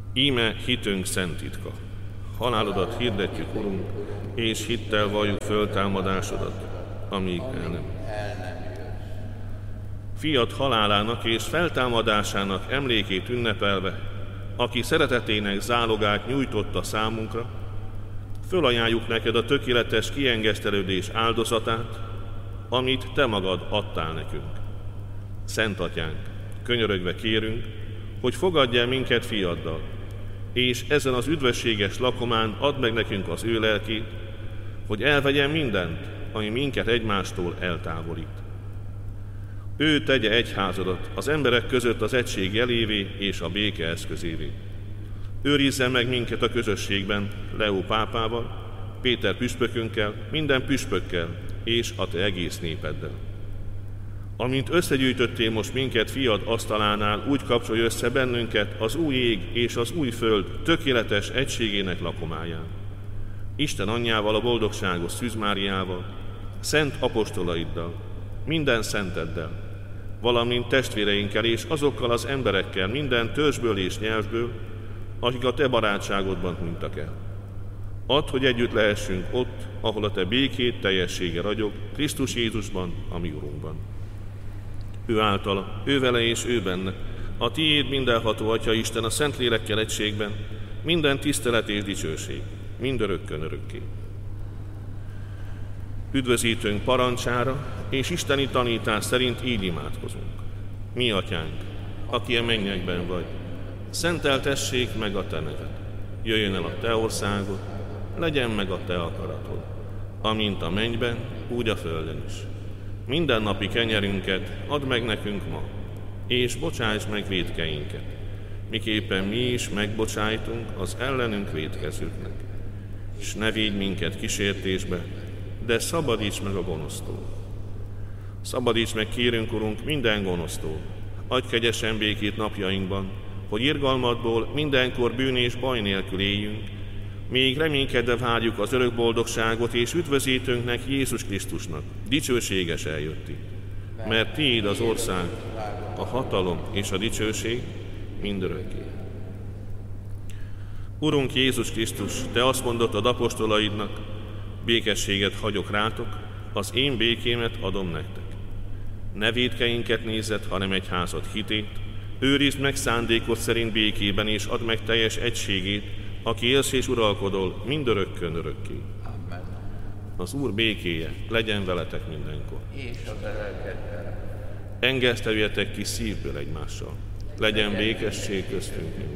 Íme hitünk szent titka. Halálodat hirdetjük, Urunk, és hittel valljuk föltámadásodat, amíg el nem. Fiad halálának és feltámadásának emlékét ünnepelve, aki szeretetének zálogát nyújtotta számunkra, fölajánljuk neked a tökéletes kiengesztelődés áldozatát, amit te magad adtál nekünk. Szent Atyánk, könyörögve kérünk, hogy fogadj el minket fiaddal, és ezen az üdvösséges lakomán add meg nekünk az ő lelkét, hogy elvegyen mindent, ami minket egymástól eltávolít. Ő tegye egyházadat az emberek között az egység jelévé és a béke eszközévé. Őrizze meg minket a közösségben Leó pápával, Péter püspökünkkel, minden püspökkel és a te egész népeddel. Amint összegyűjtöttél most minket fiad asztalánál, úgy kapcsolj össze bennünket az új ég és az új föld tökéletes egységének lakomáján. Isten anyjával, a boldogságos Szűz Máriával, szent apostolaiddal, minden szenteddel, valamint testvéreinkkel és azokkal az emberekkel minden törzsből és nyelvből, akik a te barátságodban hunytak el. Add, hogy együtt lehessünk ott, ahol a te békét teljessége ragyog, Krisztus Jézusban, a mi Urunkban. Ő általa, ő vele és ő benne, a tiéd mindenható Atya Isten a Szentlélekkel egységben, minden tisztelet és dicsőség, mindörökkön örökké. Üdvözítőnk parancsára és isteni tanítás szerint így imádkozunk. Mi Atyánk, aki a mennyekben vagy, szenteltessék meg a te neved. Jöjjön el a te országod, legyen meg a te akaratod, amint a mennyben, úgy a földön is. Mindennapi kenyerünket add meg nekünk ma, és bocsáss meg vétkeinket, miképpen mi is megbocsájtunk az ellenünk vétkezőknek. És ne védj minket kísértésbe, de szabadíts meg a gonosztól. Szabadíts meg, kérünk, Urunk, minden gonosztól. Adj kegyesen békét napjainkban, hogy irgalmadból mindenkor bűn és baj nélkül éljünk, még reménykedve várjuk az örök boldogságot és üdvözítőnknek, Jézus Krisztusnak, dicsőséges eljötti. Mert tiéd az ország, a hatalom és a dicsőség mindörökké. Urunk Jézus Krisztus, te azt mondottad apostolaidnak, békességet hagyok rátok, az én békémet adom nektek. Ne vétkeinket nézed, hanem egyházad hitét, őrizd meg szándékod szerint békében, és add meg teljes egységét, aki élsz és uralkodol mindörökkön örökké. Amen. Az Úr békéje legyen veletek mindenkor. És a lelkeddel. Engeszteljetek ki szívből egymással. Legyen békesség köztünk.